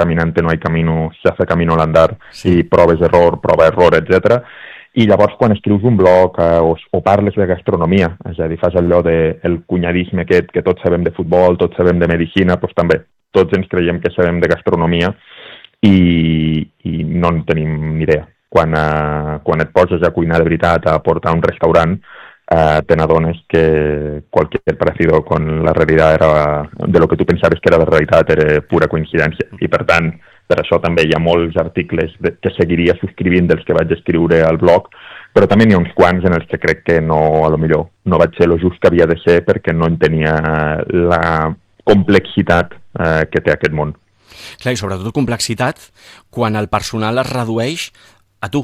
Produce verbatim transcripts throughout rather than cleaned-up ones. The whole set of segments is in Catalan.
caminante no hay camino, se hace camino al andar, Sí. i proves error, prova error, etcètera. I llavors quan escrius un blog eh, o, o parles de gastronomia, és a dir, fas allò del de, cunyadisme aquest, que tots sabem de futbol, tots sabem de medicina, doncs també, tots ens creiem que sabem de gastronomia i, i no en tenim ni idea. Quan, eh, quan et poses a cuinar de veritat, a portar un restaurant, eh, te n'adones que cualquier parecido con la realidad era, de lo que tu pensaves que era la realitat era pura coincidència. I per tant, per això també hi ha molts articles de, que seguiria subscrivint dels que vaig escriure al blog, però també n'hi ha uns quants en els que crec que no, a lo millor, no vaig ser lo just que havia de ser perquè no entenia la complexitat eh, que té aquest món. Clar, i sobretot complexitat quan el personal es redueix a tu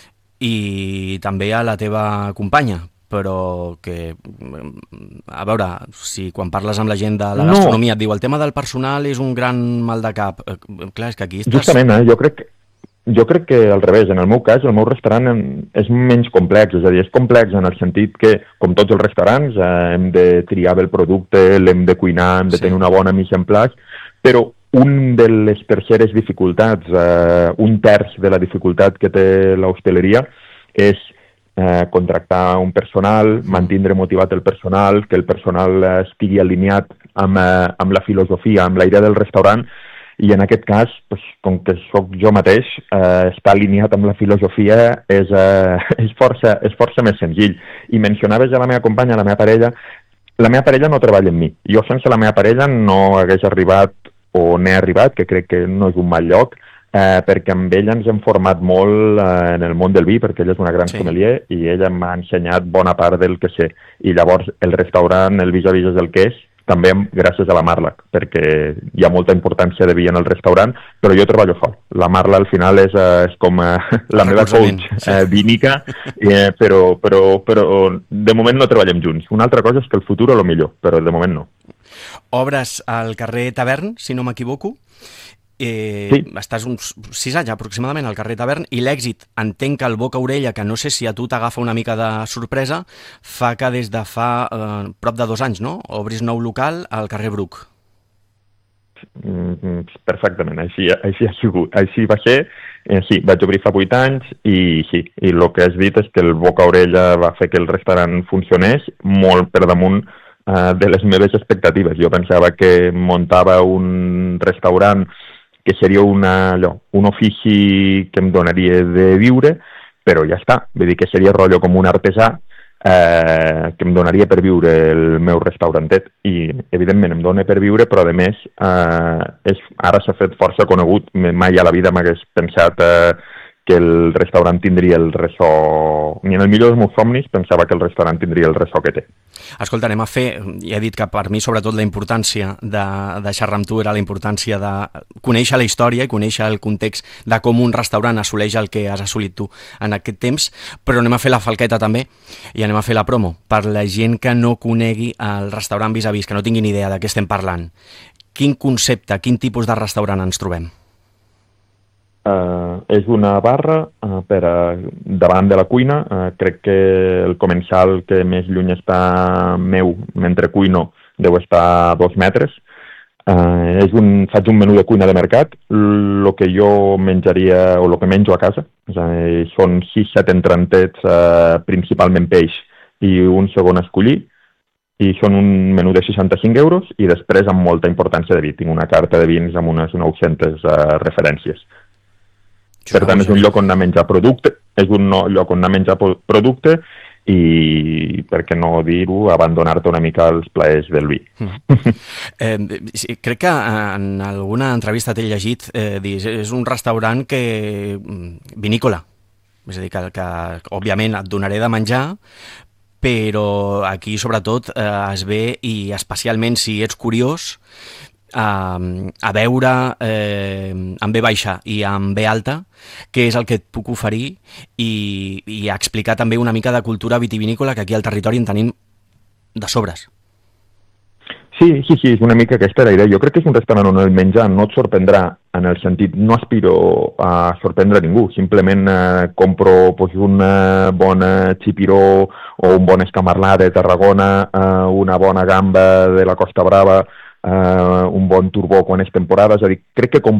i també a la teva companya, però que, a veure, si quan parles amb la gent de la gastronomia no. Et diu el tema del personal és un gran mal de cap, eh, clar, és que aquí estàs... Justament, eh? jo crec jo crec que al revés, en el meu cas, el meu restaurant és menys complex, és a dir, és complex en el sentit que, com tots els restaurants, eh, hem de triar bé el producte, l'hem de cuinar, hem de sí. tenir una bona mise en place, però un de les terceres dificultats, eh, un terç de la dificultat que té l'hostaleria és eh, contractar un personal, mantindre motivat el personal, que el personal estigui alineat amb, eh, amb la filosofia, amb la idea del restaurant, i en aquest cas, pues, com que sóc jo mateix, eh, estar alineat amb la filosofia és, eh, és, força, és força més senzill. I mencionaves a la meva companya, la meva parella, la meva parella no treballa amb mi. Jo sense la meva parella no hagués arribat o n'he arribat, que crec que no és un mal lloc, eh, perquè amb ella ens hem format molt eh, en el món del vi, perquè ella és una gran sí. sommelier i ella m'ha ensenyat bona part del que sé. I llavors el restaurant, el vis-a-vis és el que és, també gràcies a la Marla, perquè hi ha molta importància de vi en el restaurant, però jo treballo sol. La Marla al final és, eh, és com eh, la meva coach sí. eh, vínica, eh, però, però, però de moment no treballem junts. Una altra cosa és que el futur és el millor, però de moment no. Obres al carrer Tavern, si no m'equivoco. Eh, sí. Estàs uns sis anys aproximadament al carrer Tavern i l'èxit, entenc que el boca-orella, que no sé si a tu t'agafa una mica de sorpresa, fa que des de fa eh, prop de dos anys, no?, obris nou local al carrer Bruc. Mm, perfectament, així, així ha sigut, així va ser. Eh, sí, vaig obrir fa vuit anys i sí, i el que has dit és que el boca-orella va fer que el restaurant funcionés molt per damunt eh, de les meves expectatives. Jo pensava que muntava un restaurant que seria una, allò, un ofici que em donaria de viure, però ja està. Vull dir que seria rotllo com un artesà eh, que em donaria per viure el meu restaurantet. I, evidentment, em dona per viure, però, a més, eh, és, ara s'ha fet força conegut. Mai a la vida m'hagués pensat eh, que el restaurant tindria el ressò... Ni en el millor dels meus somnis pensava que el restaurant tindria el ressò que té. Escolta, anem a fer... Ja he dit que per mi, sobretot, la importància de, de xerrar amb tu era la importància de conèixer la història i conèixer el context de com un restaurant assoleix el que has assolit tu en aquest temps, però anem a fer la falqueta també i anem a fer la promo per la gent que no conegui el restaurant vis-a-vis, que no tingui ni idea de què estem parlant. Quin concepte, quin tipus de restaurant ens trobem? Uh, és una barra uh, per uh, davant de la cuina. Uh, crec que el comensal que més lluny està meu mentre cuino deu estar a dos metres. Uh, és un, faig un menú de cuina de mercat. El que jo menjaria o el que menjo a casa és a dir, són sis set entrantets, uh, principalment peix i un segon escollir, i són un menú de seixanta-cinc euros i després amb molta importància de vi. Tinc una carta de vins amb unes nou-centes uh, referències. Per tant, és un lloc on anar a menjar producte, és un lloc on anar a menjar producte i, per què no dir-ho, abandonar-te una mica els plaers del vi. Mm. eh, sí, crec que en alguna entrevista t'he llegit eh, dir, és un restaurant que vinícola, és a dir, que, que òbviament et donaré de menjar, però aquí sobretot eh, es ve, i especialment si ets curiós, A, a veure eh, amb B baixa i amb B alta què és el que et puc oferir i, i a explicar també una mica de cultura vitivinícola que aquí al territori en tenim de sobres. Sí, sí, sí, és una mica aquesta la idea. Jo crec que és un restaurant on el menjar no et sorprendrà en el sentit, no aspiro a sorprendre ningú, simplement eh, compro pues, una bona xipiró o un bon escamarlà de Tarragona, eh, una bona gamba de la Costa Brava, Uh, un bon turbó quan és temporada, és a dir, crec que com